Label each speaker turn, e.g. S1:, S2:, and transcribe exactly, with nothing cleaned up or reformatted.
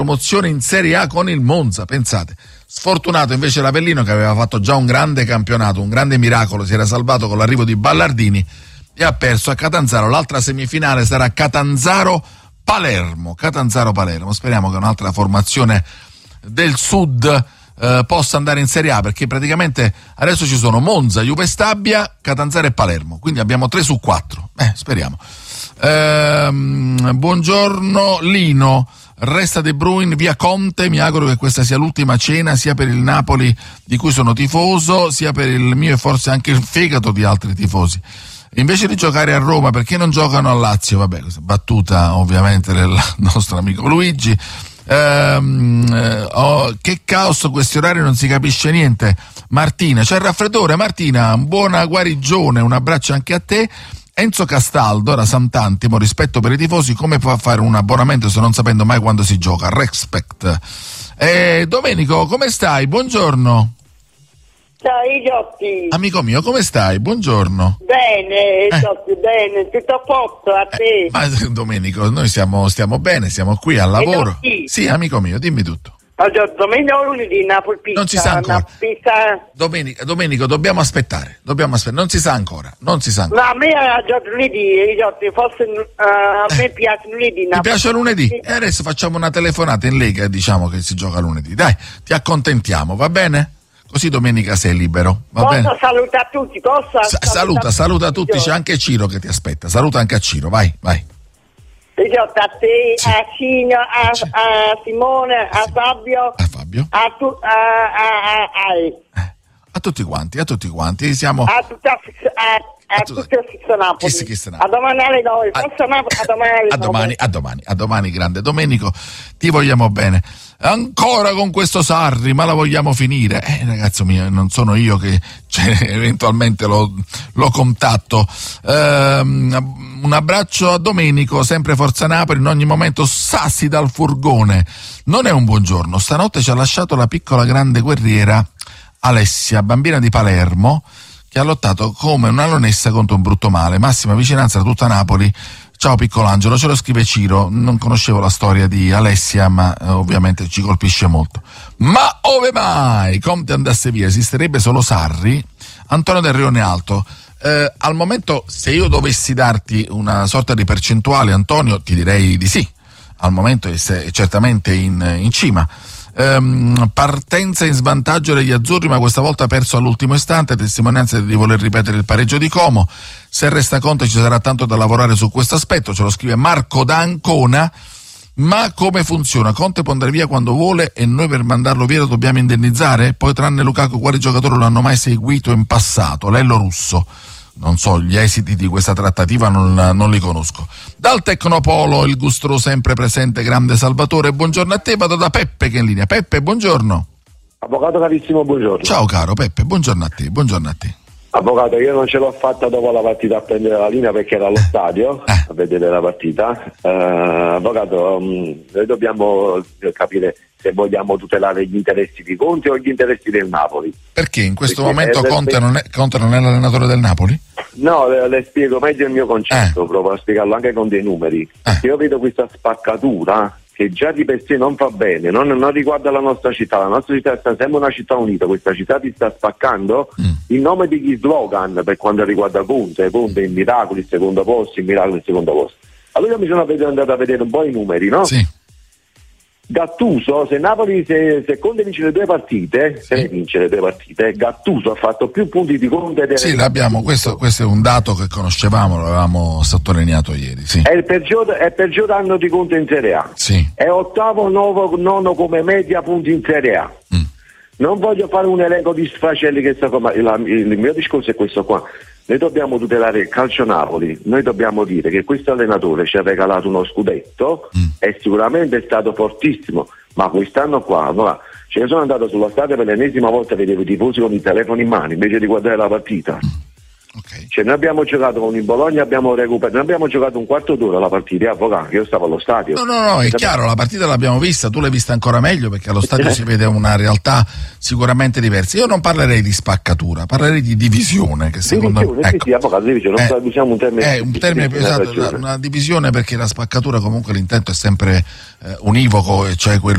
S1: promozione in Serie A con il Monza, pensate. Sfortunato invece l'Avellino, che aveva fatto già un grande campionato, un grande miracolo, si era salvato con l'arrivo di Ballardini e ha perso a Catanzaro. L'altra semifinale sarà Catanzaro-Palermo. Catanzaro-Palermo. Speriamo che un'altra formazione del Sud eh, possa andare in Serie A, perché praticamente adesso ci sono Monza, Juve Stabia, Catanzaro e Palermo, quindi abbiamo tre su quattro. Eh, speriamo. Ehm, buongiorno Lino. Resta De Bruyne via Conte, mi auguro che questa sia l'ultima cena sia per il Napoli di cui sono tifoso, sia per il mio e forse anche il fegato di altri tifosi. Invece di giocare a Roma, perché non giocano a Lazio? Vabbè, questa battuta ovviamente del nostro amico Luigi. Ehm, eh, oh, che caos questionario, non si capisce niente. Martina, c'è il raffreddore? Martina, buona guarigione, un abbraccio anche a te. Enzo Castaldo, da Sant'Antimo, rispetto per i tifosi, come può fare un abbonamento se non sapendo mai quando si gioca? Respect. Eh, Domenico, come stai? Buongiorno.
S2: Ciao Igiotti.
S1: Amico mio, come stai? Buongiorno.
S2: Bene, Igiotti, eh. bene, tutto a posto, a te.
S1: Eh, ma Domenico, noi siamo, stiamo bene, siamo qui al lavoro. Sì, amico mio, dimmi tutto.
S2: Domenica o lunedì Napoli pizza?
S1: Non si sa ancora.
S2: Pizza...
S1: Domenica, Domenico, dobbiamo aspettare, dobbiamo aspettare, non si sa ancora, non si sa ancora.
S2: No, a me è già lunedì, Igiotti, forse uh, a me piace lunedì.
S1: Ti piace lunedì? E adesso facciamo una telefonata in Lega e diciamo che si gioca lunedì. Dai, ti accontentiamo, va bene? Così domenica sei libero, va
S2: posso
S1: bene?
S2: Saluta tutti, posso?
S1: Sa- saluta, saluta tutti, c'è anche Ciro che ti aspetta, saluta anche a Ciro, vai, vai.
S2: Igiotti, a te,
S1: sì.
S2: a Cino, a, a Simone, a
S1: sì.
S2: Fabio,
S1: a Fabio,
S2: a, tu, a, a, a, a,
S1: eh, a tutti quanti, a tutti quanti, siamo...
S2: a tutta... A, A, a tutti i Napoli.
S1: Chi, chi sta Napoli.
S2: A domani alle nove. A, a, domani alle
S1: a domani, a domani, a domani, grande Domenico, ti vogliamo bene. Ancora con questo Sarri, ma la vogliamo finire? Eh, ragazzo mio, non sono io che cioè, eventualmente lo, lo contatto. Ehm, un abbraccio a Domenico, sempre Forza Napoli, in ogni momento sassi dal furgone. Non è un buongiorno, stanotte ci ha lasciato la piccola grande guerriera Alessia, bambina di Palermo, che ha lottato come una leonessa contro un brutto male. Massima vicinanza da tutta Napoli. Ciao Piccolangelo, ce lo scrive Ciro. Non conoscevo la storia di Alessia, ma eh, ovviamente ci colpisce molto. Ma ove mai Conte andasse via esisterebbe solo Sarri? Antonio del Rione Alto. Eh, al momento, se io dovessi darti una sorta di percentuale, Antonio, ti direi di sì. Al momento è, è certamente in, in cima. Um, partenza in svantaggio degli azzurri, ma questa volta perso all'ultimo istante, testimonianza di voler ripetere il pareggio di Como. Se resta Conte ci sarà tanto da lavorare su questo aspetto, ce lo scrive Marco da Ancona. Ma come funziona? Conte può andare via quando vuole e noi per mandarlo via lo dobbiamo indennizzare? Poi tranne Lukaku quali giocatori lo hanno mai seguito in passato? Lello Russo. Non so, gli esiti di questa trattativa non, non li conosco. Dal Tecnopolo il Gustro sempre presente, grande Salvatore. Buongiorno a te, vado da Peppe che è in linea. Peppe, buongiorno.
S3: Avvocato carissimo, buongiorno.
S1: Ciao caro Peppe, buongiorno a te, buongiorno a te.
S3: Avvocato, io non ce l'ho fatta dopo la partita a prendere la linea perché era allo stadio
S1: eh.
S3: a vedere la partita. Uh, avvocato, um, noi dobbiamo capire se vogliamo tutelare gli interessi di Conte o gli interessi del Napoli.
S1: Perché in questo
S3: perché
S1: momento Conte non, è, Conte non è l'allenatore del Napoli?
S3: No, le, le spiego meglio il mio concetto,
S1: eh.
S3: provo a spiegarlo anche con dei numeri.
S1: Eh.
S3: Io vedo questa spaccatura che già di per sé non fa bene, non, non riguarda la nostra città, la nostra città sta sempre una città unita, questa città ti sta spaccando mm. in nome degli slogan per quanto riguarda Conte, Conte in miracoli, il secondo posto, in miracoli, il secondo posto. Allora mi sono andato a vedere un po' i numeri, no?
S1: Sì.
S3: Gattuso, se Napoli, se, se Conte vince le due partite, sì. se vince le due partite, Gattuso ha fatto più punti di Conte.
S1: Sì, l'abbiamo, questo, questo è un dato che conoscevamo, l'avevamo sottolineato ieri. Sì.
S3: È il peggior, è il peggior anno di Conte in Serie A.
S1: Sì.
S3: È ottavo, nono, nono come media punti in Serie A. Mm. Non voglio fare un elenco di sfracelli che sta come, la, il mio discorso è questo qua. Noi dobbiamo tutelare il calcio Napoli, noi dobbiamo dire che questo allenatore ci ha regalato uno scudetto mm. e sicuramente è stato fortissimo, ma quest'anno qua, allora, ce ne sono andato sulla strada per l'ennesima volta, vedevo i tifosi con il telefono in mano invece di guardare la partita. Mm. Okay. Cioè noi abbiamo giocato con il Bologna, abbiamo recuperato, noi abbiamo giocato un quarto d'ora la partita, avvocato, io stavo allo stadio.
S1: No, no, no, è chiaro, la partita l'abbiamo vista, tu l'hai vista ancora meglio perché allo stadio si vede una realtà sicuramente diversa. Io non parlerei di spaccatura, parlerei di divisione, che secondo
S3: divisione,
S1: me
S3: sì,
S1: ecco,
S3: sì, avvocato, divisione, non
S1: eh,
S3: diciamo un termine.
S1: È un termine più esatto, una, una divisione perché la spaccatura comunque l'intento è sempre eh, univoco, e cioè quello